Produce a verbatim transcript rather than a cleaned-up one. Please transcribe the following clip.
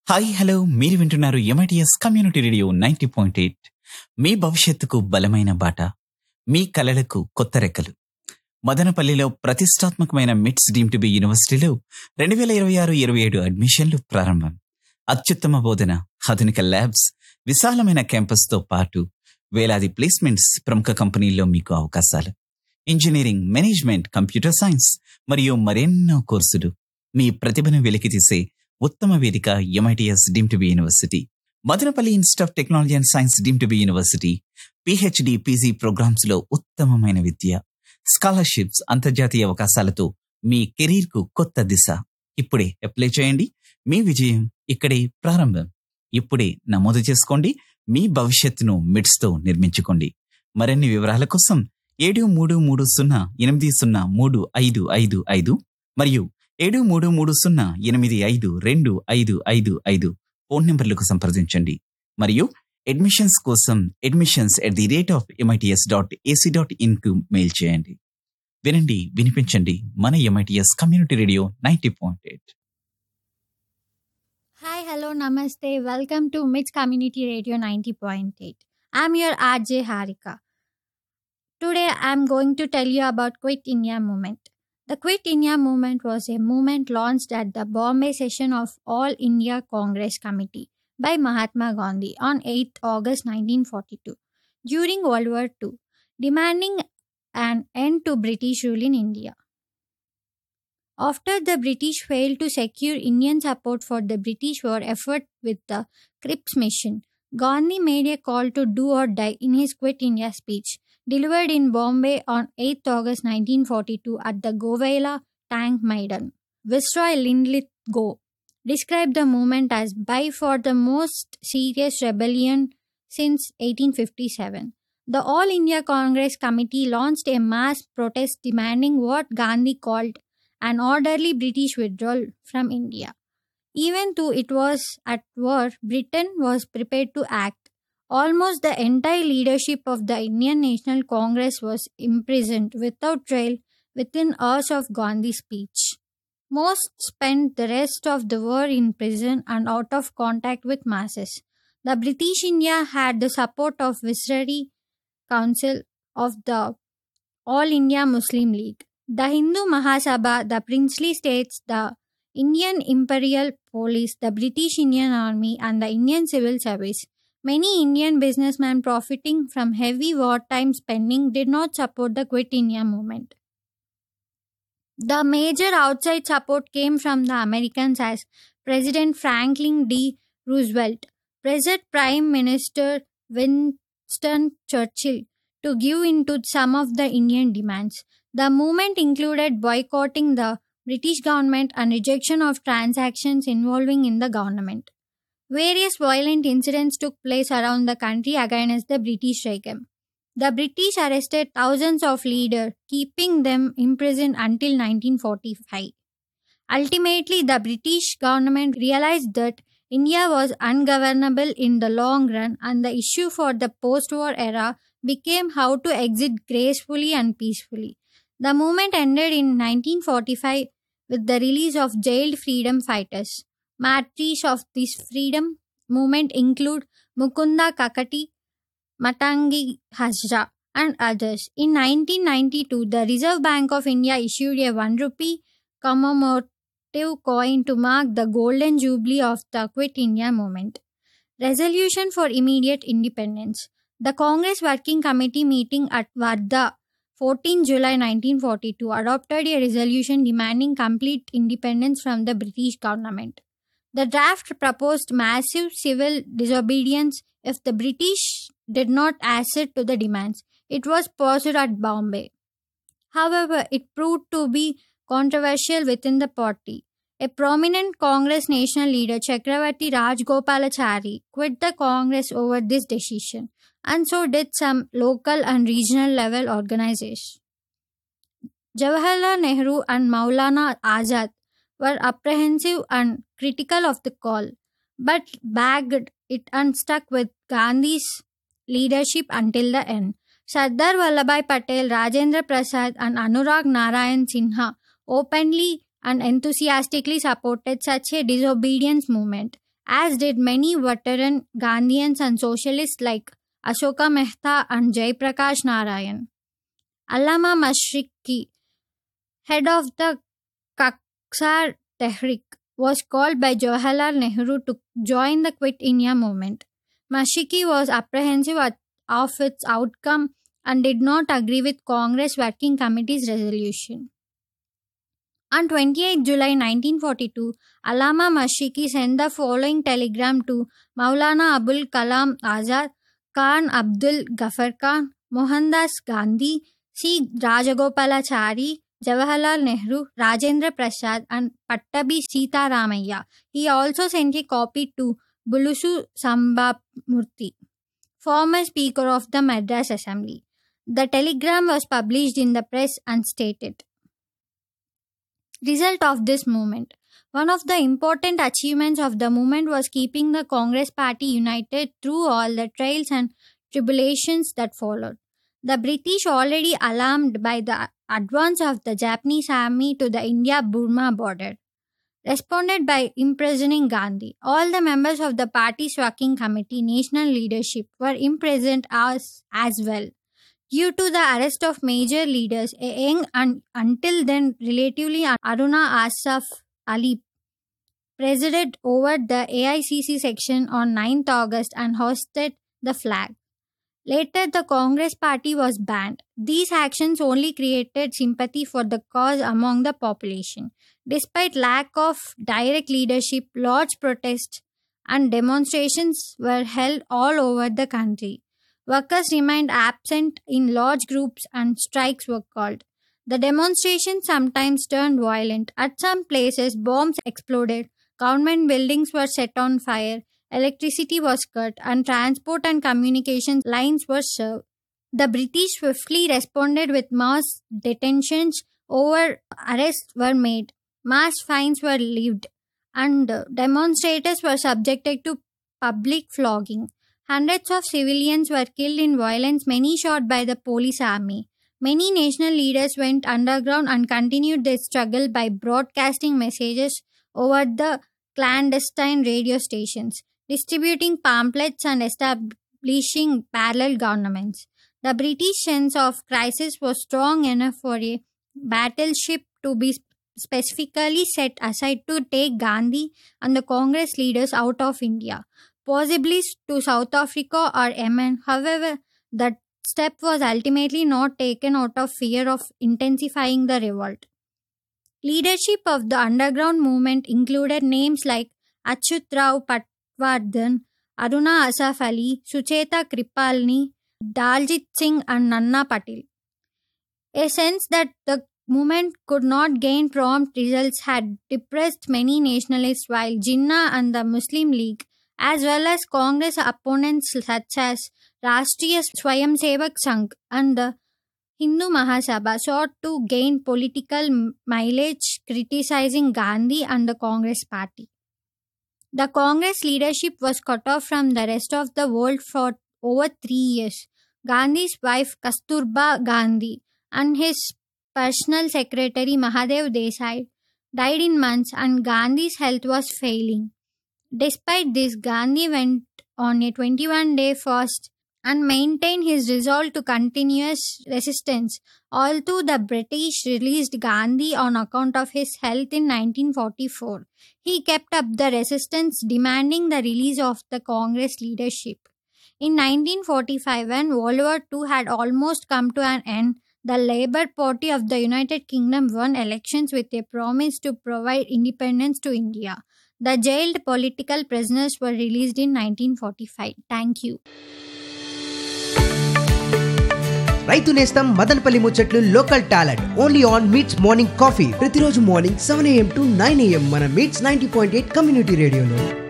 Hi hello మీరు వింటున్నారు MITS community radio ninety point eight. మీ భవిష్యత్తుకు బలమైన బాట, మీ కలలకు కొత్త రెక్కలు. మదనపల్లిలో ప్రతిష్టాత్మకమైన మిట్స్ డీమ్ టు బి యూనివర్సిటీలో రెండు వేల ఇరవై ఆరు ఇరవై ఏడు అడ్మిషన్లు ప్రారంభం. అత్యుత్తమ బోధన, ఆధునిక ల్యాబ్స్, విశాలమైన క్యాంపస్తో పాటు వేలాది ప్లేస్మెంట్స్, ప్రముఖ కంపెనీల్లో మీకు అవకాశాలు. ఇంజనీరింగ్, మేనేజ్మెంట్, కంప్యూటర్ సైన్స్ మరియు మరెన్నో కోర్సులు. మీ ప్రతిభను వెలికితీసే ఉత్తమ వేదిక MITS deem to be university. Madanapalle institute of technology and science deem to be university. PhD, PG programmes లో ఉత్తమమైన విద్య, స్కాలర్షిప్స్, అంతర్జాతీయ అవకాశాలతో మీ కెరీర్ కు కొత్త దిశ. ఇప్పుడే అప్లై చేయండి. మీ విజయం ఇక్కడే ప్రారంభం. ఇప్పుడే నమోదు చేసుకోండి. మీ భవిష్యత్తును మిడ్స్ తో నిర్మించుకోండి. మరిన్ని వివరాల కోసం ఏడు మూడు మూడు సున్నా ఎనిమిది సున్నా మూడు ఐదు ఐదు ఐదు మరియు ఏడు మూడు మూడు సున్నా ఎనిమిది ఐదు రెండు ఐదు ఐదు ఐదు ఫోన్ నెంబర్లకు సంప్రదించండి. మరియు అడ్మిషన్స్ కోసం admissions at the rate of MITS dot AC dot in కు మెయిల్ చేయండి. వినండి, వినిపించండి. మన MITS community radio ninety point eight. Hi, hello, namaste. Welcome to Mids Community Radio ninety point eight. I'm your R J Harika. Today, I'm going to tell you about Quit India movement. The Quit India movement was a movement launched at the Bombay session of All India Congress Committee by Mahatma Gandhi on eighth August nineteen forty-two during World War Two, demanding an end to British rule in India. After the British failed to secure Indian support for the British war effort with the Cripps mission, Gandhi made a call to do or die in his Quit India speech, delivered in Bombay on eighth August nineteen forty-two at the Govela Tank Maidan. Viceroy Linlithgow described the movement as by far the most serious rebellion since eighteen fifty-seven. The All India Congress Committee launched a mass protest demanding what Gandhi called an orderly British withdrawal from India. Even though it was at war, Britain was prepared to act. Almost the entire leadership of the Indian National Congress was imprisoned without trial within hours of Gandhi's speech. Most spent the rest of the war in prison and out of contact with masses. The British India had the support of Viceroy Council of the All India Muslim League, the Hindu Mahasabha, the princely states, the Indian Imperial Police, the British Indian Army, and the Indian Civil Service. Many Indian businessmen profiting from heavy wartime spending did not support the Quit India movement. The major outside support came from the Americans as President Franklin D. Roosevelt, pressured Prime Minister Winston Churchill to give in to some of the Indian demands. The movement included boycotting the British government and rejection of transactions involving in the government. Various violent incidents took place around the country against the British regime. The British arrested thousands of leaders, keeping them imprisoned until nineteen forty-five. Ultimately, the British government realized that India was ungovernable in the long run, and the issue for the post-war era became how to exit gracefully and peacefully. The movement ended in nineteen forty-five with the release of jailed freedom fighters. Martyrs of this freedom movement include Mukunda Kakati, Matangi Hazra, and others. In nineteen ninety-two, the Reserve Bank of India issued a one rupee commemorative coin to mark the golden jubilee of the Quit India movement. Resolution for immediate independence. The Congress Working Committee meeting at Wardha, fourteenth July nineteen forty-two, adopted a resolution demanding complete independence from the British government. The draft proposed massive civil disobedience if the British did not accede to the demands. It was passed at Bombay. However, it proved to be controversial within the party. A prominent Congress national leader, Chakravarti Rajgopalachari, quit the Congress over this decision, and so did some local and regional level organizations. Jawaharlal Nehru and Maulana Azad were apprehensive and critical of the call, but backed it and stuck with Gandhi's leadership until the end. Sardar Vallabhbhai Patel, Rajendra Prasad, and Anurag Narayan Sinha openly and enthusiastically supported such a disobedience movement. as did many veteran Gandhians and socialists like Ashoka Mehta and Jaiprakash Narayan. Allama Mashriqi, head of the Kaksar Tehreek, was called by Jawaharlal Nehru to join the Quit India movement. Mashriqi was apprehensive of its outcome and did not agree with Congress Working Committee's resolution. On twenty-eighth of July nineteen forty-two, Allama Mashriqi sent the following telegram to Maulana Abul Kalam Azad, Khan Abdul Ghaffar Khan, Mohandas Gandhi, C. Rajagopalachari, Jawaharlal Nehru, Rajendra Prasad, and Pattabi Sitaramaiah. He also sent a copy to Bulusu Sambamurthy, former Speaker of the Madras Assembly. The telegram was published in the press and stated, result of this movement. One of the important achievements of the movement was keeping the Congress party united through all the trials and tribulations that followed. The British, already alarmed by the advance of the Japanese army to the India-Burma border, responded by imprisoning Gandhi. All the members of the party's working committee, national leadership, were imprisoned as, as well. Due to the arrest of major leaders, a young and until then relatively Aruna Asaf Ali presided over the A I C C section on ninth of August and hoisted the flag. Later, the Congress party was banned. These actions only created sympathy for the cause among the population. Despite lack of direct leadership, large protests and demonstrations were held all over the country. Workers remained absent in large groups and strikes were called. The demonstrations sometimes turned violent. At some places, bombs exploded, government buildings were set on fire, electricity was cut, and transport and communication lines were severed. The British swiftly responded with mass detentions, over arrests were made, mass fines were levied, and demonstrators were subjected to public flogging. Hundreds of civilians were killed in violence, many shot by the police army. Many national leaders went underground and continued their struggle by broadcasting messages over the clandestine radio stations, distributing pamphlets and establishing parallel governments. The British sense of crisis was strong enough for a battleship to be specifically set aside to take Gandhi and the Congress leaders out of India, possibly to South Africa or Yemen. However, that step was ultimately not taken out of fear of intensifying the revolt. Leadership of the underground movement included names like Achyut Rao Patwardhan, Aruna Asaf Ali, Sucheta Kripalani, Daljit Singh, and Nanna Patil. A sense that the movement could not gain prompt results had depressed many nationalists, while Jinnah and the Muslim League, as well as Congress opponents such as Rashtriya Swayamsevak Sangh and the Hindu Mahasabha, sought to gain political mileage criticizing Gandhi and the Congress party. The Congress leadership was cut off from the rest of the world for over three years. Gandhi's wife Kasturba Gandhi and his personal secretary Mahadev Desai died in months, and Gandhi's health was failing. Despite this, Gandhi went on a twenty-one day fast and maintained his resolve to continuous resistance, although the British released Gandhi on account of his health in nineteen forty-four. He kept up the resistance, demanding the release of the Congress leadership. In nineteen forty-five, when World War Two had almost come to an end, the Labour Party of the United Kingdom won elections with a promise to provide independence to India. The jailed political prisoners were released in nineteen forty-five. Thank you. రైతు నేస్తం మదనపల్లి ముచ్చట్లు local talent only on meets morning coffee ప్రతిరోజు morning seven AM to nine AM మన meets ninety point eight community రేడియోలో.